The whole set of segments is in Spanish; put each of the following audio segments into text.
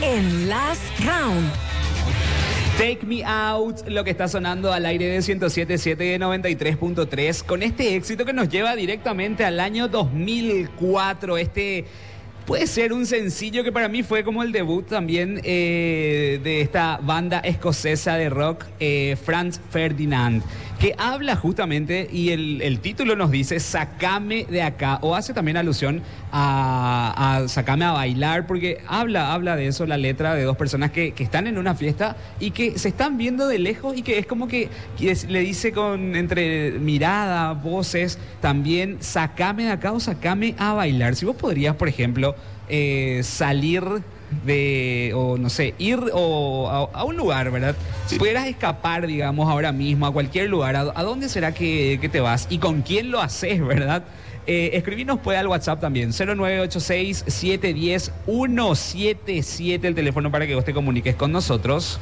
en Last Round. Take Me Out, lo que está sonando al aire de 107.7 y de 93.3, con este éxito que nos lleva directamente al año 2004. Puede ser un sencillo que para mí fue como el debut también de esta banda escocesa de rock, Franz Ferdinand, que habla justamente, y el título nos dice, Sácame de acá, o hace también alusión a Sácame a bailar, porque habla de eso la letra, de dos personas que están en una fiesta y que se están viendo de lejos, y que es como que le dice con entre mirada, voces, también sácame de acá o sácame a bailar. Si vos podrías, por ejemplo, salir o no sé, ir a un lugar, ¿verdad? Si pudieras escapar, digamos, ahora mismo a cualquier lugar, ¿a dónde será que te vas? ¿Y con quién lo haces, verdad? Escribinos puede al WhatsApp también, 0986-710-177, el teléfono para que vos te comuniques con nosotros.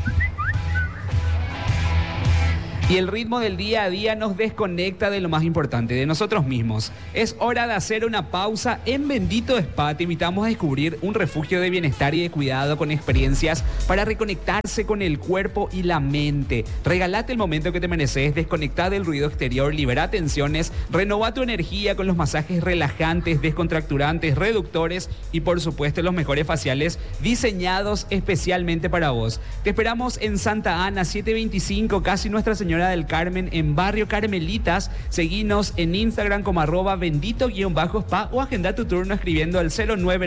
Y el ritmo del día a día nos desconecta de lo más importante, de nosotros mismos. Es hora de hacer una pausa en Bendito Spa. Te invitamos a descubrir un refugio de bienestar y de cuidado con experiencias para reconectarse con el cuerpo y la mente. Regálate el momento que te mereces, desconecta del ruido exterior, libera tensiones, renova tu energía con los masajes relajantes, descontracturantes, reductores y por supuesto los mejores faciales diseñados especialmente para vos. Te esperamos en Santa Ana 725, casi Nuestra Señora del Carmen, en Barrio Carmelitas. Seguinos en Instagram como @bendito_spa o agenda tu turno escribiendo al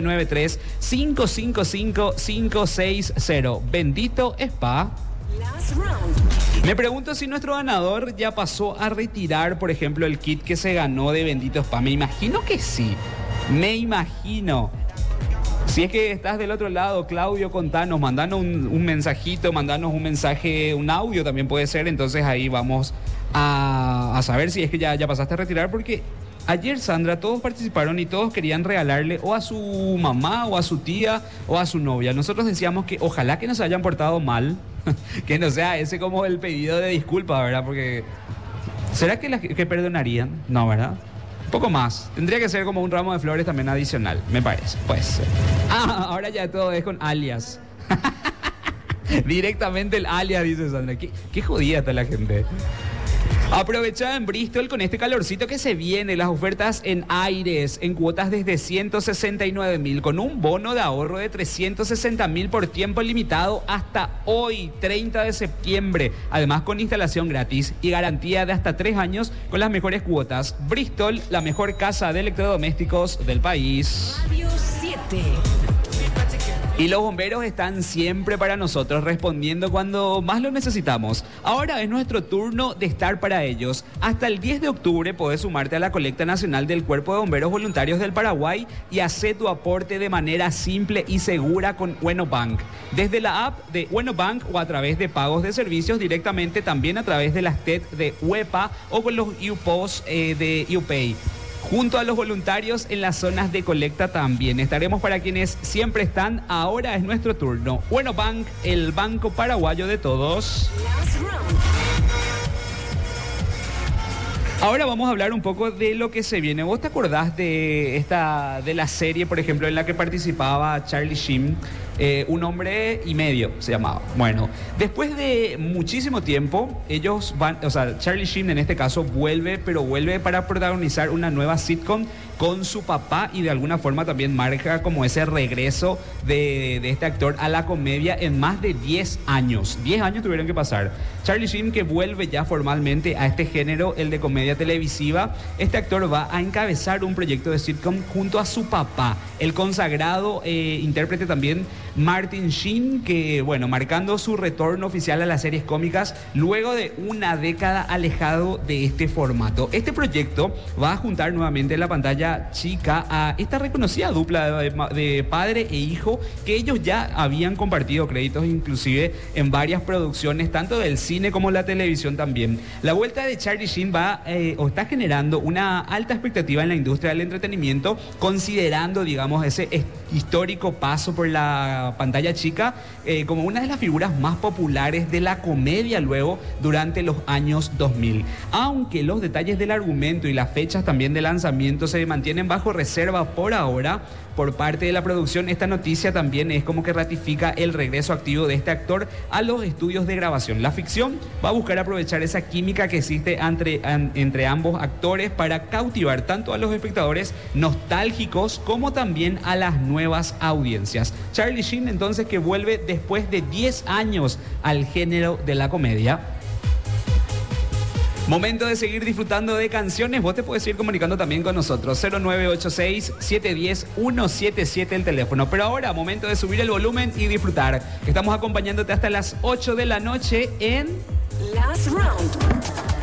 0993-555-560. Bendito Spa. Me pregunto si nuestro ganador ya pasó a retirar, por ejemplo, el kit que se ganó de Bendito Spa. Me imagino que sí. Me imagino. Si es que estás del otro lado, Claudio, contanos, mandanos un mensajito, mandanos un mensaje, un audio también puede ser. Entonces ahí vamos a saber si es que ya pasaste a retirar, porque ayer, Sandra, todos participaron y todos querían regalarle o a su mamá o a su tía o a su novia. Nosotros decíamos que ojalá que no se hayan portado mal, que no sea ese como el pedido de disculpa, ¿verdad? Porque ¿será que perdonarían? No, ¿verdad? Un poco más. Tendría que ser como un ramo de flores también adicional, me parece. Pues. Ahora ya todo es con alias. Directamente el alias, dice Sandra. Qué jodida está la gente. Aprovecha en Bristol con este calorcito que se viene, las ofertas en Aires, en cuotas desde 169.000, con un bono de ahorro de 360.000 por tiempo limitado hasta hoy, 30 de septiembre. Además, con instalación gratis y garantía de hasta 3 años con las mejores cuotas. Bristol, la mejor casa de electrodomésticos del país. Radio 7. Y los bomberos están siempre para nosotros, respondiendo cuando más lo necesitamos. Ahora es nuestro turno de estar para ellos. Hasta el 10 de octubre podés sumarte a la colecta nacional del Cuerpo de Bomberos Voluntarios del Paraguay y hacer tu aporte de manera simple y segura con Wenobank. Desde la app de Wenobank o a través de pagos de servicios directamente, también a través de las TED de UEPA o con los UPOS de UPay. Junto a los voluntarios en las zonas de colecta también. Estaremos para quienes siempre están. Ahora es nuestro turno. Wenobank, el banco paraguayo de todos. Ahora vamos a hablar un poco de lo que se viene. ¿Vos te acordás de la serie, por ejemplo, en la que participaba Charlie Sheen? Un hombre y medio se llamaba. Bueno, después de muchísimo tiempo, ellos van, o sea, Charlie Sheen en este caso vuelve para protagonizar una nueva sitcom con su papá, y de alguna forma también marca como ese regreso de este actor a la comedia en más de 10 años. 10 años tuvieron que pasar. Charlie Sheen, que vuelve ya formalmente a este género, el de comedia televisiva. Este actor va a encabezar un proyecto de sitcom junto a su papá, el consagrado intérprete también Martin Sheen, que bueno, marcando su retorno oficial a las series cómicas luego de una década alejado de este formato. Este proyecto va a juntar nuevamente en la pantalla chica a esta reconocida dupla de padre e hijo, que ellos ya habían compartido créditos inclusive en varias producciones, tanto del cine como la televisión también. La vuelta de Charlie Sheen está generando una alta expectativa en la industria del entretenimiento, considerando, digamos, ese histórico paso por la pantalla chica como una de las figuras más populares de la comedia luego durante los años 2000. Aunque los detalles del argumento y las fechas también de lanzamiento se mantienen bajo reserva por ahora, por parte de la producción, esta noticia también es como que ratifica el regreso activo de este actor a los estudios de grabación. La ficción va a buscar aprovechar esa química que existe entre ambos actores para cautivar tanto a los espectadores nostálgicos como también a las nuevas audiencias. Charlie Sheen, entonces, que vuelve después de 10 años al género de la comedia. Momento de seguir disfrutando de canciones. Vos te puedes ir comunicando también con nosotros. 0986-710-177 el teléfono. Pero ahora, momento de subir el volumen y disfrutar. Estamos acompañándote hasta las 8 de la noche en Last Round.